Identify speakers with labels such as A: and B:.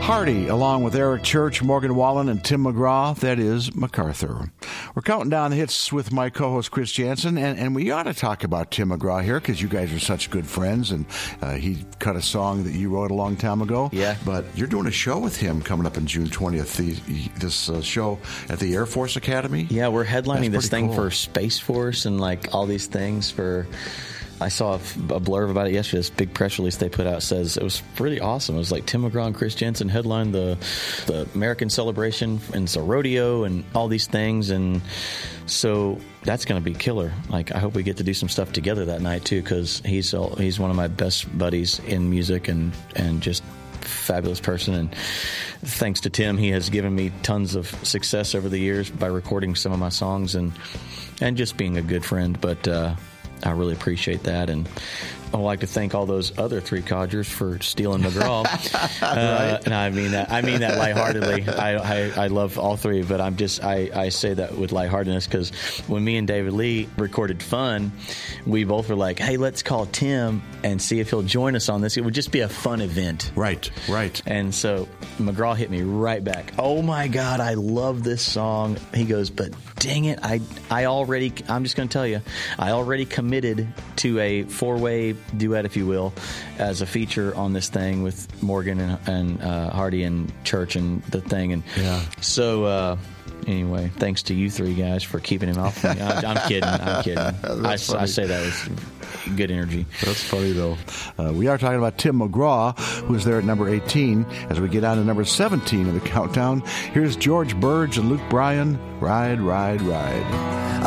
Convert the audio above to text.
A: Hardy, along with Eric Church, Morgan Wallen, and Tim McGraw. That is MacArthur. We're counting down hits with my co-host Chris Jansen, and we ought to talk about Tim McGraw here because you guys are such good friends, and he cut a song that you wrote a long time ago.
B: Yeah.
A: But you're doing a show with him coming up on June 20th, this show at the Air Force Academy.
B: Yeah, we're headlining this thing
A: cool.
B: for Space Force and like all these things for... I saw a blurb about it yesterday. This big press release they put out says it was pretty awesome. It was like Tim McGraw and Chris Jensen headlined the American celebration, and it's a rodeo and all these things, and so that's going to be killer. Like, I hope we get to do some stuff together that night too, because he's one of my best buddies in music and just fabulous person. And thanks to Tim, he has given me tons of success over the years by recording some of my songs and just being a good friend. But I really appreciate that, and I'd like to thank all those other three codgers for stealing McGraw.
A: Right.
B: And I mean that lightheartedly. I love all three, but I say that with lightheartedness because when me and David Lee recorded Fun, we both were like, hey, let's call Tim and see if he'll join us on this. It would just be a fun event.
A: Right.
B: And so McGraw hit me right back. Oh my God, I love this song. He goes, but dang it, I'm just going to tell you, I already committed to a 4-way duet, if you will, as a feature on this thing with Morgan and Hardy and Church and the thing. And so anyway, thanks to you three guys for keeping him off me. I'm kidding. I say that with good energy.
A: That's funny, though. We are talking about Tim McGraw, who's there at number 18. As we get on to number 17 of the countdown, here's George Burge and Luke Bryan, Ride, Ride, Ride.